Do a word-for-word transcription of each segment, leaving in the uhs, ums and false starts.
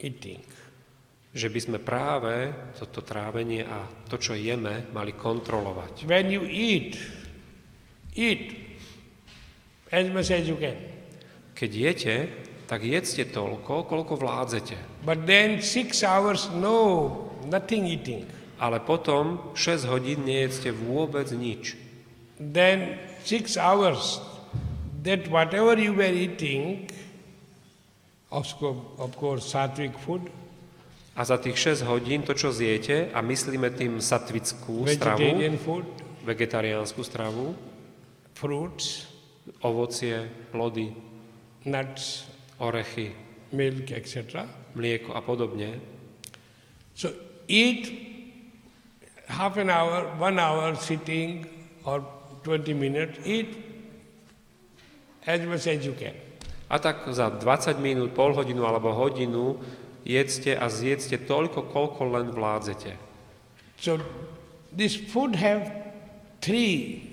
eating. Že by sme práve toto trávenie a to, čo jeme, mali kontrolovať. When you eat, eat as much as you can. Keď jete, tak jedzte toľko, koľko vládzete. But then six hours, no, nothing eating. Ale potom šesť hodín nejedzte vôbec nič. Then six hours, that whatever you were eating, of course, of course sattvic food, a za tých šesť hodín to, čo zjete, a myslíme tým satvickú stravu, vegetarian food, vegetariánsku stravu, fruits, ovocie, plody, nuts, orechy, milk, et cetera. mlieko a podobne. So eat half an hour, one hour sitting or twenty minutes, eat as much as you can. A tak za dvadsať minút, pol hodinu alebo hodinu jedzte a zjedzte toľko, koľko len vládzete. So this food have three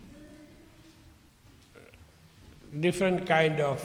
different kind of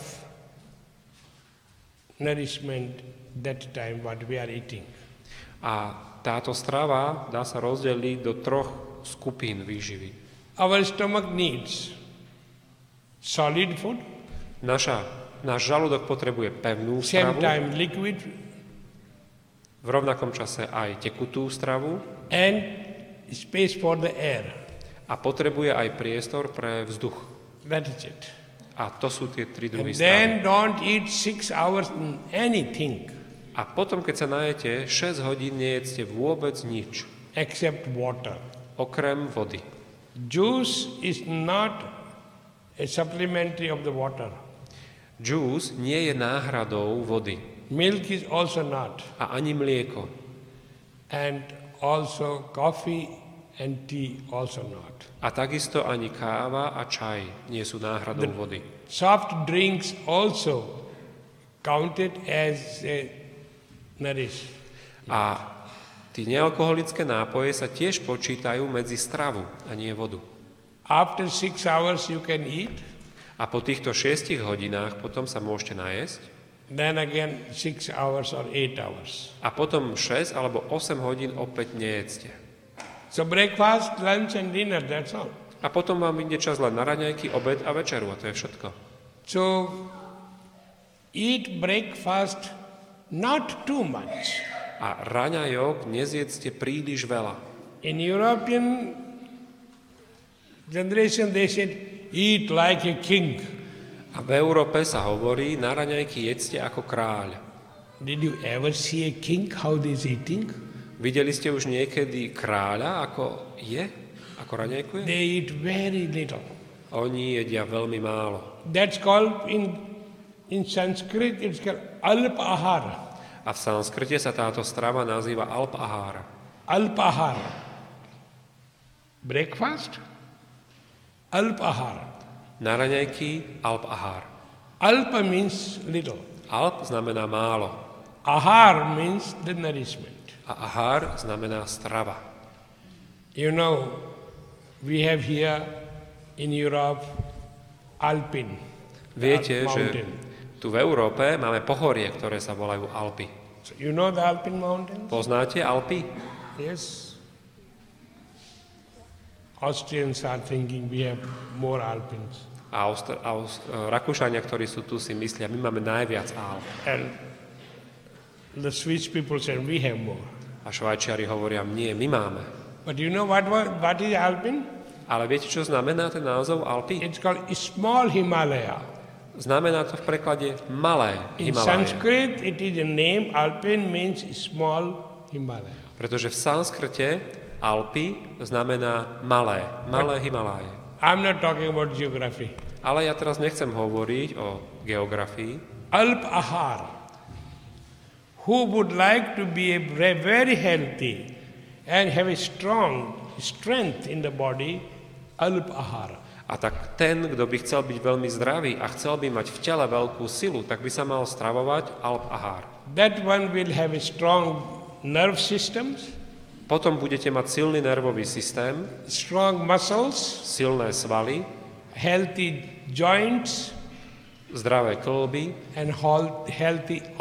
nourishment that time what we are eating. A táto strava dá sa rozdeliť do troch skupín výživy. Our stomach needs solid food, Naša, náš žalúdok potrebuje pevnú same stravu, time liquid, v rovnakom čase aj tekutú stravu and space for the air. a potrebuje aj priestor pre vzduch. That is it. A to sú tie tri druhy And stravy. then don't eat six hours anything A potom, keď sa najete, šesť hodín nejedzte vôbec nič, except water. okrem vody. Juice is not a supplementary of the water. Džús nie je náhradou vody. Milk is also not. A ani mlieko. And also coffee and tea also not. A takisto ani káva a čaj nie sú náhradou The- vody. Soft drinks also counted as a nourish. A tí nealkoholické nápoje sa tiež počítajú medzi stravu a nie vodu. After six hours you can eat, A po týchto šiestich hodinách potom sa môžete najesť then again six hours or eight hours. a potom šesť alebo osem hodín opäť nejedzte. So breakfast, lunch and dinner, that's all. A potom vám ide čas len na raňajky, obed a večeru a to je všetko. So eat breakfast not too much. A raňajok nezjedzte príliš veľa. In European generation they said eat like a king. A v Európe sa hovorí, na raňajky jedzte ako kráľ. Did you ever see a king how he is eating? Videli ste už niekedy kráľa, ako je? Ako raňajkuje? They eat very little. Oni jedia veľmi málo. That's called in in Sanskrit it's called alpahara. A v sanskrite sa táto strava nazýva alpahara. Alpahara. Breakfast, alpahara. Na raňajky alpahar. Alpa means little. Alp znamená málo. Ahar means the nourishment. A ahar znamená strava. You know, we have here in Europe Alpine. Viete, Alp že mountain. tu v Európe máme pohorie, ktoré sa volajú Alpy. So you know the Alpine mountains? Poznáte Alpy? Yes. Austrians are thinking we have more Alpines. A Aust- Aust- Rakúšania, ktorí sú tu, si myslia, my máme najviac Alp. And the Swiss people say we have more. A Švajčiari hovoria, nie, my máme. But you know what, what, what is Alpine? Ale viete, čo znamená ten názov Alpy? It's called small Himalaya. Znamená to v preklade malé In Himaláje. Sanskrit, it is a name. Alpine means small Himalaya. Pretože v sanskrte Alpy znamená malé, malé Himaláje. I'm not talking about geography. Ale ja teraz nechcem hovoriť o geografii. Alp Ahar. Who would like to be a ve- very healthy and have a strong strength in the body, Alp Ahara. A tak ten, kto by chcel byť veľmi zdravý a chcel by mať v tele veľkú silu, tak by sa mal stravovať Alp Ahar. That one will have a strong nerve systems, Potom budete mať silný nervový systém, strong muscles, silné svaly, healthy joints, zdravé kĺby and hol- healthy